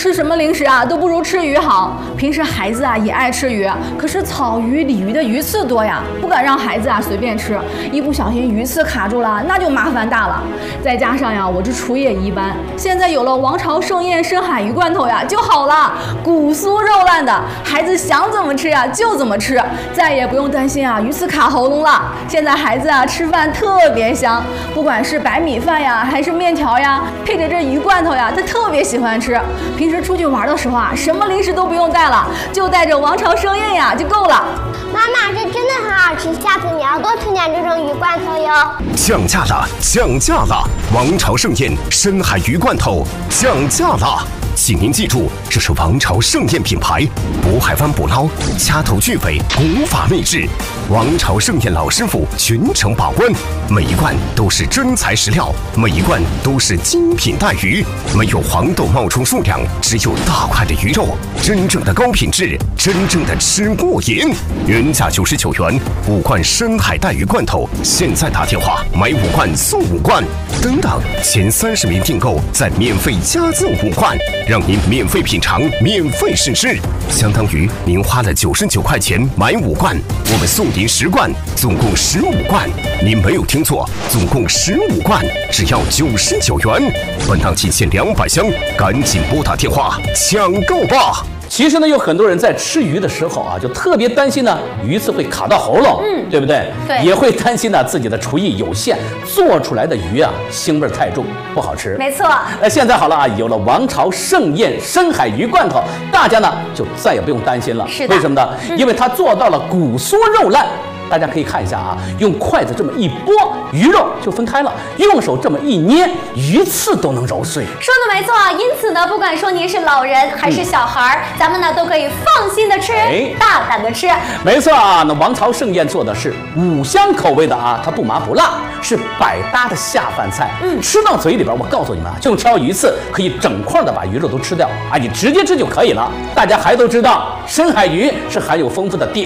吃什么零食啊都不如吃鱼好。平时孩子啊也爱吃鱼，可是草鱼、鲤鱼的鱼刺多呀，不敢让孩子啊随便吃，一不小心鱼刺卡住了，那就麻烦大了。再加上呀，我这厨艺也一般，现在有了王朝盛宴深海鱼罐头呀就好了，骨酥肉烂的，孩子想怎么吃呀就怎么吃，再也不用担心啊鱼刺卡喉咙了。现在孩子啊吃饭特别香，不管是白米饭呀还是面条呀，配着这鱼罐头呀，他特别喜欢吃。平时出去玩的时候啊，什么零食都不用带了，就带着王朝盛宴呀就够了。 妈妈，这真的很好吃，下次你要多吃点这种鱼罐头哟。 降价了，降价了！王朝盛宴深海鱼罐头降价了！请您记住，这是王朝盛宴品牌，渤海湾捕捞，掐头去尾，古法秘制。王朝盛宴老师傅全程把关，每一罐都是真材实料，每一罐都是精品带鱼，没有黄豆冒充数量，只有大块的鱼肉，真正的高品质，真正的吃过瘾。原价99元，5罐深海带鱼罐头，现在打电话买5罐送5罐，等等，前30名订购再免费加赠5罐。让您免费品尝，免费试吃，相当于您花了99块钱买5罐，我们送您10罐，总共15罐。您没有听错，总共15罐，只要99元。本档仅限200箱，赶紧拨打电话抢购吧！ 其实呢，有很多人在吃鱼的时候啊，就特别担心呢，鱼刺会卡到喉咙，对不对？ 对， 也会担心呢自己的厨艺有限，做出来的鱼啊腥味太重，不好吃。 没错。 现在好了啊，有了王朝盛宴深海鱼罐头，大家呢就再也不用担心了。 是的。 为什么呢？因为它做到了骨酥肉烂。大家可以看一下啊，用筷子这么一拨，鱼肉就分开了；用手这么一捏，鱼刺都能揉碎。 说的没错，因此呢，不管说您是老人还是小孩咱们呢都可以放心的吃，大胆的吃。 没错啊，那王朝盛宴做的是5香口味的啊，它不麻不辣，是百搭的下饭菜。吃到嘴里边，我告诉你们啊，就挑鱼刺，可以整块的把鱼肉都吃掉啊，你直接吃就可以了。大家还都知道，深海鱼是含有丰富的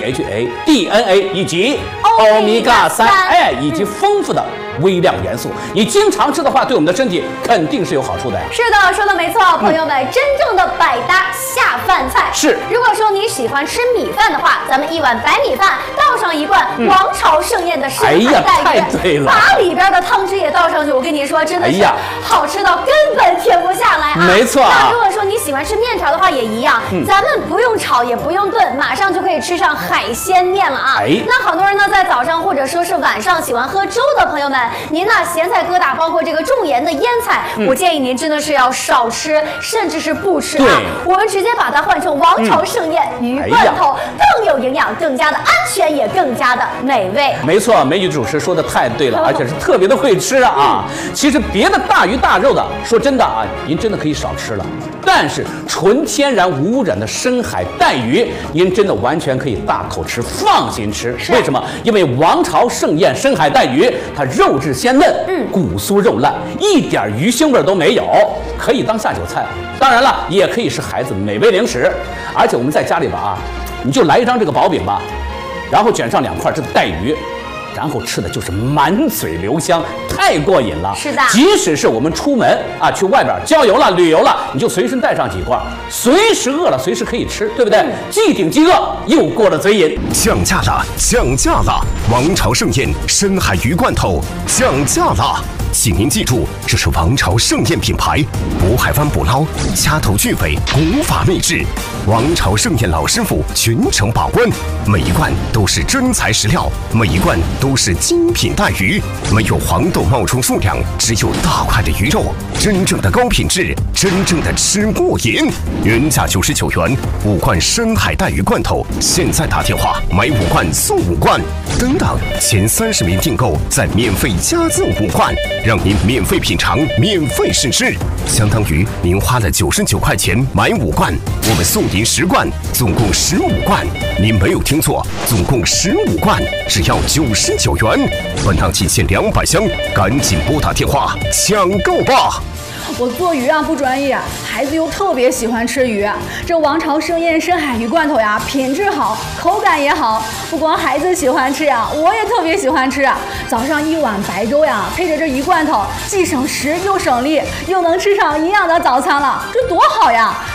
DHA、DNA 以及欧米伽3，以及丰富的微量元素，你经常吃的话，对我们的身体肯定是有好处的呀。 是的，说的没错，朋友们，真正的百搭下饭菜是。 如果说你喜欢吃米饭的话，咱们1碗白米饭倒上1罐王朝盛宴的深海带鱼， 太对了， 把里边的汤汁也倒上去，我跟你说，真的是好吃到根本停不下来啊！ 没错。 那如果说你喜欢吃面条的话，也一样，咱们不用炒，也不用炖，马上就可以吃上海鲜面了啊！那好多人呢，在早上或者说是晚上喜欢喝粥的朋友们，您呢咸菜疙瘩，包括这个重盐的腌菜，我建议您真的是要少吃，甚至是不吃啊！我们直接把它换成王朝盛宴鱼罐头，更有营养，更加的安全，也更加的美味。 没错，美女主持说的太对了，而且是特别的会吃啊！其实别的大鱼大肉的，说真的啊，您真的可以少吃了。但是纯天然无污染的深海带鱼，您真的完全可以大口吃，放心吃。为什么？因为王朝盛宴深海带鱼，它肉质鲜嫩，骨酥肉烂，一点鱼腥味都没有，可以当下酒菜。当然了，也可以是孩子美味零食。而且我们在家里边啊，你就来一张这个薄饼吧，然后卷上2块这个带鱼。然后吃的就是满嘴留香，太过瘾了。 是的， 即使是我们出门啊，去外边郊游了、旅游了，你就随身带上几罐，随时饿了随时可以吃，对不对？既顶饥饿，又过了嘴瘾。 降价了，降价了！王朝盛宴深海鱼罐头降价了！请您记住，这是王朝盛宴品牌，渤海湾捕捞，掐头去尾，古法秘制。王朝盛宴老师傅全程把关，每一罐都是真材实料，每一罐都是精品带鱼，没有黄豆冒充数量，只有大块的鱼肉，真正的高品质，真正的吃过瘾。原价99元，5罐深海带鱼罐头，现在打电话买5罐送5罐，等等，前30名订购再免费加赠5罐。让您免费品尝，免费试吃，相当于您花了99块钱买5罐，我们送您10罐，总共15罐。您没有听错，总共15罐，只要99元。本档仅限200箱，赶紧拨打电话抢购吧！ 我做鱼啊不专业，孩子又特别喜欢吃鱼。这王朝盛宴深海鱼罐头呀，品质好，口感也好。不光孩子喜欢吃呀，我也特别喜欢吃。早上1碗白粥呀，配着这鱼罐头，既省时又省力，又能吃上营养的早餐了，这多好呀！